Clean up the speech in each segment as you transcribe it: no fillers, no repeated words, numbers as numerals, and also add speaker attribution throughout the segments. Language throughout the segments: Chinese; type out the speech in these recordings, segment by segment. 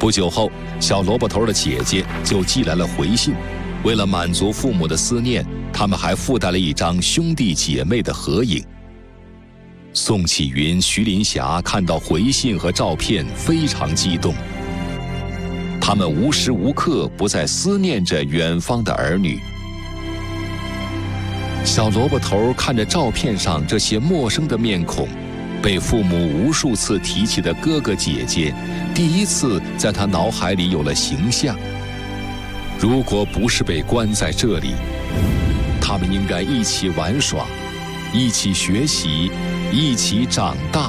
Speaker 1: 不久后，小萝卜头的姐姐就寄来了回信。为了满足父母的思念，他们还附带了一张兄弟姐妹的合影。宋启云、徐林霞看到回信和照片，非常激动。他们无时无刻不在思念着远方的儿女。小萝卜头看着照片上这些陌生的面孔，被父母无数次提起的哥哥姐姐，第一次在他脑海里有了形象。如果不是被关在这里，他们应该一起玩耍，一起学习，一起长大。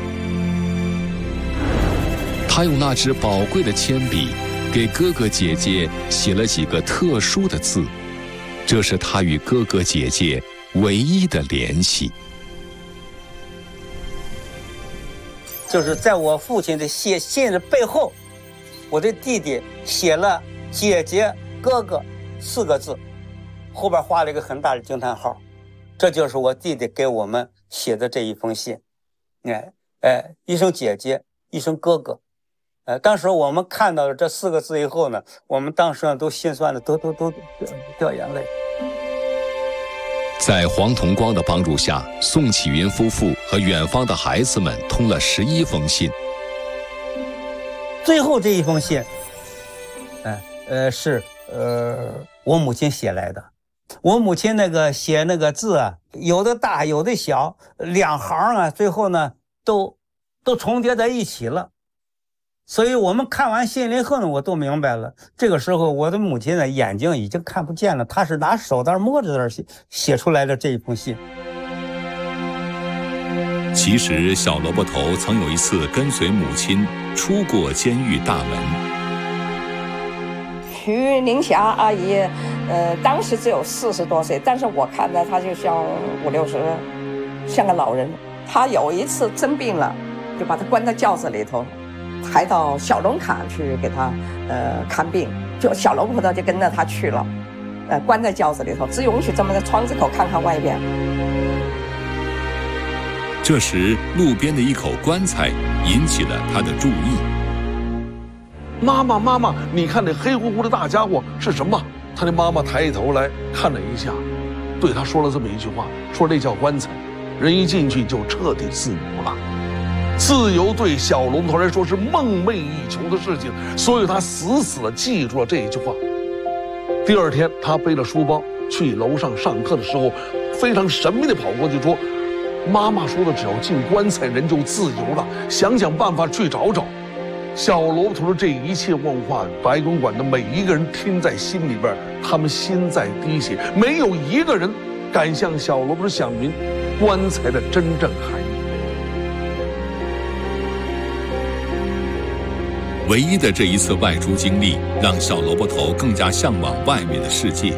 Speaker 1: 他用那支宝贵的铅笔给哥哥姐姐写了几个特殊的字，这是他与哥哥姐姐唯一的联系。
Speaker 2: 就是在我父亲的信的背后，我的弟弟写了姐姐哥哥4个字，后边画了一个很大的惊叹号，这就是我弟弟给我们写的这一封信。一声姐姐，一声哥哥。当时我们看到了这4个字以后呢，我们当时都心酸的都掉眼泪。
Speaker 1: 在黄同光的帮助下，宋启云夫妇和远方的孩子们通了11封信。
Speaker 2: 最后这一封信，是我母亲写来的。我母亲写那个字啊，有的大有的小，2行啊，最后呢都重叠在一起了。所以我们看完信以后呢，我都明白了。这个时候我的母亲的眼睛已经看不见了，她是拿手袋摸着写出来的这一封信。
Speaker 1: 其实小萝卜头曾有一次跟随母亲出过监狱大门。
Speaker 3: 徐林霞阿姨，当时只有40多岁，但是我看着她就像50、60，像个老人。她有一次生病了，就把她关在轿子里头。抬到小龙坎去给他看病，就小萝卜头就跟着他去了，关在轿子里头，只允许这么在窗子口看看外边。
Speaker 1: 这时路边的一口棺材引起了他的注意。
Speaker 4: 妈妈，你看那黑乎乎的大家伙是什么？他的妈妈抬起头来看了一下，对他说了这么一句话，说那叫棺材，人一进去就彻底自由了。自由对小萝卜头来说是梦寐以求的事情，所以他死地记住了这一句话。第二天，他背了书包去楼上上课的时候，非常神秘地跑过去说：“妈妈说的，只要进棺材，人就自由了，想办法去找找。”小萝卜头的这一切问话，白公馆的每一个人听在心里边，他们心在滴血，没有一个人敢向小萝卜头讲明棺材的真正含义。
Speaker 1: 唯一的这一次外出经历，让小萝卜头更加向往外面的世界。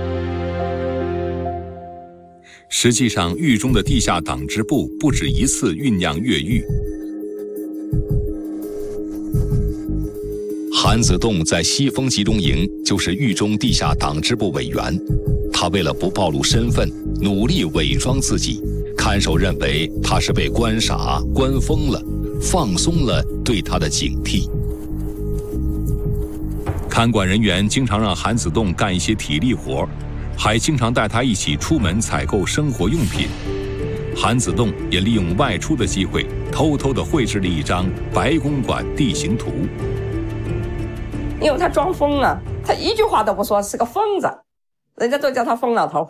Speaker 1: 实际上，狱中的地下党支部不止一次酝酿越狱。韩子栋在西丰集中营就是狱中地下党支部委员，他为了不暴露身份，努力伪装自己。看守认为他是被关傻、关疯了，放松了对他的警惕。看管人员经常让韩子栋干一些体力活，还经常带他一起出门采购生活用品。韩子栋也利用外出的机会，偷偷地绘制了一张白公馆地形图。
Speaker 3: 因为他装疯了，他一句话都不说，是个疯子，人家都叫他疯老头。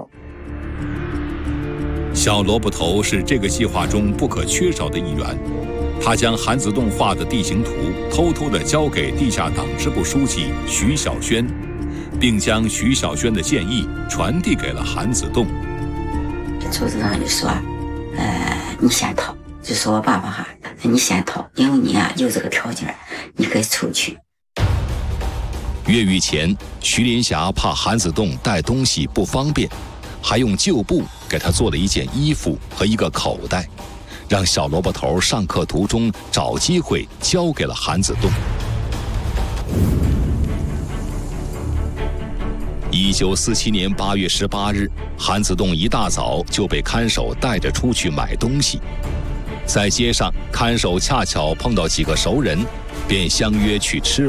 Speaker 1: 小萝卜头是这个计划中不可缺少的一员。他将韩子栋画的地形图偷偷地交给地下党支部书记徐小轩，并将徐小轩的建议传递给了韩子栋。
Speaker 5: 组织上就说，你先逃，就说我爸爸哈，你先逃，因为你有这个条件，你可以出去。
Speaker 1: 越狱前，徐林霞怕韩子栋带东西不方便，还用旧布给他做了一件衣服和一个口袋，让小萝卜头上课途中找机会交给了韩子栋。1947年8月18日，韩子栋一大早就被看守带着出去买东西。在街上，看守恰巧碰到几个熟人，便相约去吃